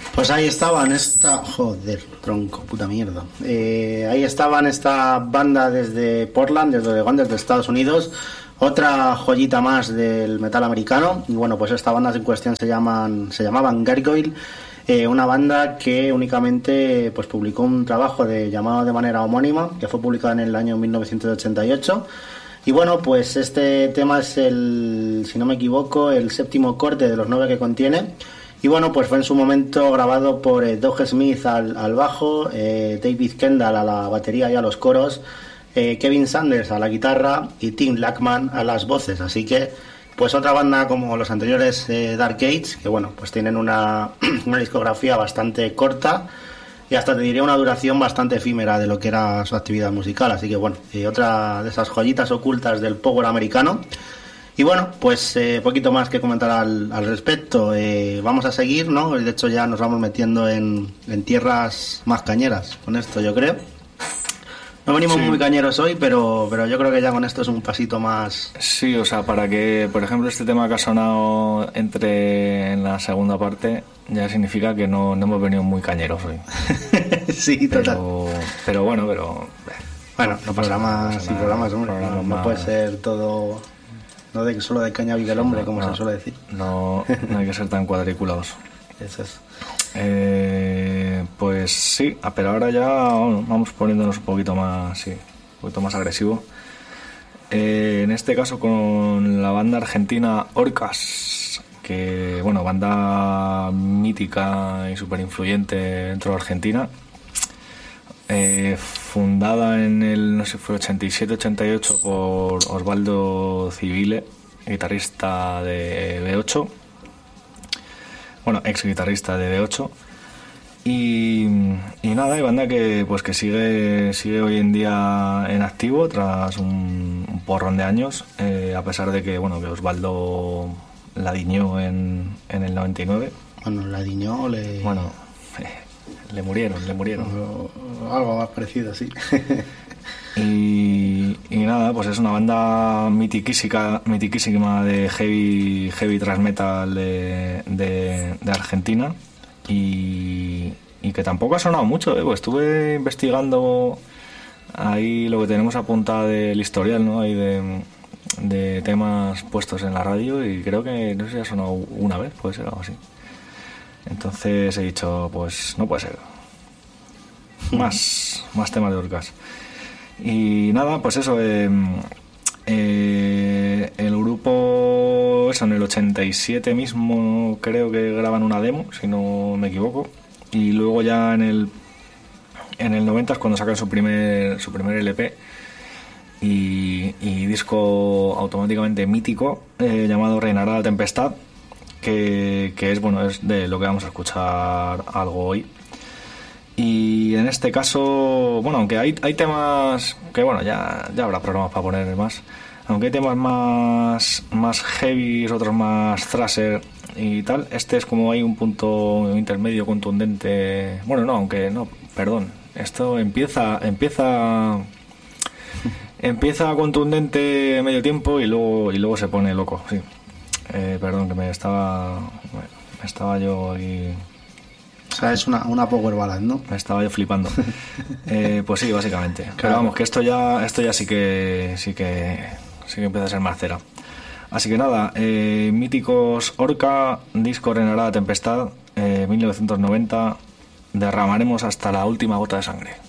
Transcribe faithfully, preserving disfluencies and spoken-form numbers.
Pues ahí estaban esta... Joder, tronco, puta mierda. Eh, ahí estaban esta banda desde Portland, desde Oregón, desde Estados Unidos. Otra joyita más del metal americano. Y bueno, pues estas bandas en cuestión se llaman se llamaban Gargoyle. Eh, una banda que únicamente pues publicó un trabajo de llamado de manera homónima, que fue publicado en el año mil novecientos ochenta y ocho. Y bueno, pues este tema es el, si no me equivoco, el séptimo corte de los nueve que contiene. Y bueno, pues fue en su momento grabado por eh, Doug Smith al, al bajo, eh, David Kendall a la batería y a los coros, eh, Kevin Sanders a la guitarra y Tim Lackman a las voces. Así que, pues otra banda como los anteriores eh, Dark Age, que bueno, pues tienen una, una discografía bastante corta y hasta te diría una duración bastante efímera de lo que era su actividad musical. Así que bueno, eh, otra de esas joyitas ocultas del power americano. Y bueno, pues eh, poquito más que comentar al, al respecto. Eh, vamos a seguir, ¿no? De hecho ya nos vamos metiendo en, en tierras más cañeras con esto, yo creo. No venimos sí. muy cañeros hoy, pero, pero yo creo que ya con esto es un pasito más... Sí, o sea, para que, por ejemplo, este tema que ha sonado entre en la segunda parte, ya significa que no, no hemos venido muy cañeros hoy. Sí, total. Pero, pero bueno, pero... Bueno, no programas y programas, hombre. Programas no, no más... puede ser todo... No de solo de caña vive el hombre, no, como no, se suele decir. No, no hay que ser tan cuadriculados. Eso es. Eh, pues sí, pero ahora ya vamos poniéndonos un poquito más, sí, un poquito más agresivo. Eh, en este caso con la banda argentina Orcas, que bueno, banda mítica y súper influyente dentro de Argentina. Eh, fundada en el, no sé, fue ochenta y siete ochenta y ocho por Osvaldo Civile, guitarrista de B ocho, bueno, ex guitarrista de B ocho, y, y nada, y banda que pues que sigue sigue hoy en día en activo tras un, un porrón de años, eh, a pesar de que bueno que Osvaldo la diñó en, en el noventa y nueve. Bueno, la diñó le... Bueno... Le murieron, le murieron. O algo más parecido, sí. y, y nada, pues es una banda mitiquísima, mitiquísima de heavy, heavy thrash metal de, de, de Argentina. Y, y que tampoco ha sonado mucho, ¿eh? Pues estuve investigando ahí lo que tenemos apuntado del historial, ¿no? Ahí de, de temas puestos en la radio, y creo que no sé si ha sonado una vez, puede ser algo así. Entonces he dicho, pues no puede ser. Más, más temas de Orcas. Y nada, pues eso, eh, eh, el grupo, eso en el ochenta y siete mismo creo que graban una demo, si no me equivoco. Y luego ya en el en el noventa es cuando sacan su primer, su primer L P y, y disco automáticamente mítico, eh, llamado Reinará la Tempestad. Que, que es bueno es de lo que vamos a escuchar algo hoy. Y en este caso, bueno, aunque hay, hay temas que bueno, ya, ya habrá programas para poner más, aunque hay temas más, más heavy, otros más thrasher y tal, este es como hay un punto intermedio contundente. Bueno, no, aunque no, perdón, esto empieza empieza empieza contundente medio tiempo y luego y luego se pone loco, sí. Eh, perdón, que me estaba me estaba yo aquí... O sea, es una, una power ballad, ¿no? Me estaba yo flipando. eh, pues sí, básicamente. Claro. Pero vamos, que esto ya esto ya sí que sí que sí que empieza a ser más cera. Así que nada, eh, míticos Orca, disco Reinará la Tempestad, eh, mil novecientos noventa, derramaremos hasta la última gota de sangre.